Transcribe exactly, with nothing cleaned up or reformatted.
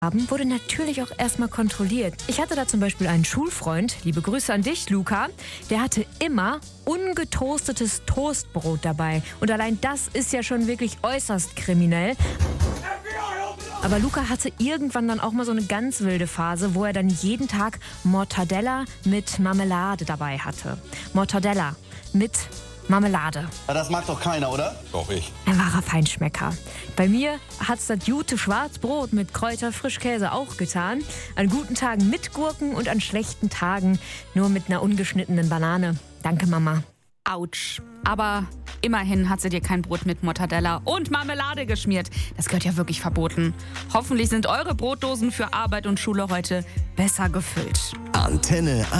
haben, wurde natürlich auch erstmal kontrolliert. Ich hatte da zum Beispiel einen Schulfreund, liebe Grüße an dich, Luca, der hatte immer ungetoastetes Toastbrot dabei. Und allein das ist ja schon wirklich äußerst kriminell. Aber Luca hatte irgendwann dann auch mal so eine ganz wilde Phase, wo er dann jeden Tag Mortadella mit Marmelade dabei hatte. Mortadella mit Marmelade. Das mag doch keiner, oder? Doch ich. Ein wahrer Feinschmecker. Bei mir hat's das gute Schwarzbrot mit Kräuter, Frischkäse auch getan. An guten Tagen mit Gurken und an schlechten Tagen nur mit einer ungeschnittenen Banane. Danke, Mama. Autsch. Aber immerhin hat sie dir kein Brot mit Mortadella und Marmelade geschmiert. Das gehört ja wirklich verboten. Hoffentlich sind eure Brotdosen für Arbeit und Schule heute besser gefüllt. Antenne